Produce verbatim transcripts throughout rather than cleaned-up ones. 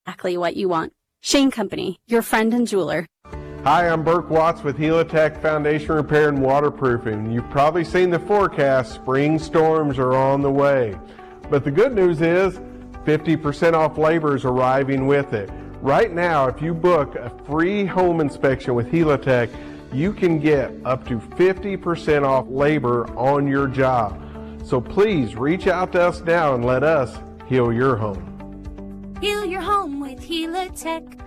exactly what you want. Shane Company, your friend and jeweler. Hi, I'm Burke Watts with Helitech Foundation Repair and Waterproofing. You've probably seen the forecast. Spring storms are on the way. But the good news is fifty percent off labor is arriving with it. Right now, if you book a free home inspection with Helitech, you can get up to fifty percent off labor on your job. So please reach out to us now and let us heal your home. Heal your home with Helitech.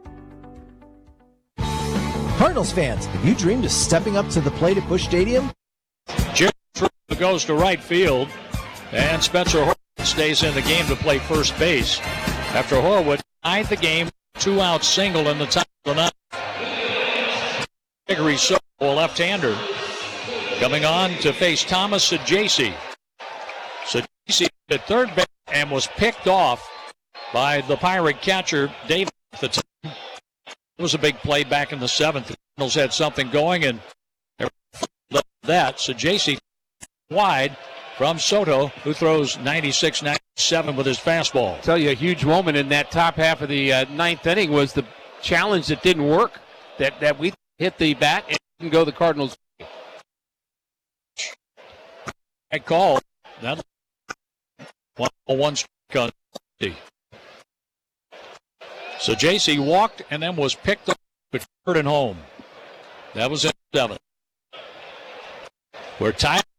Cardinals fans, have you dreamed of stepping up to the plate at Busch Stadium? Jim goes to right field, and Spencer Horwitz stays in the game to play first base. After Horwitz tied the game, two-out single in the top of the ninth. Gregory Soto, a left-hander, coming on to face Thomas Saggese. Saggese at third base and was picked off by the Pirate catcher, David. It was a big play back in the seventh. The Cardinals had something going, and that Saggese wide from Soto, who throws ninety-six ninety-seven with his fastball. I'll tell you, a huge moment in that top half of the uh, ninth inning was the challenge that didn't work, that, that we hit the bat and didn't go the Cardinals. I call that one one strike on. So J C walked and then was picked up but third and home. That was in seven. We're tied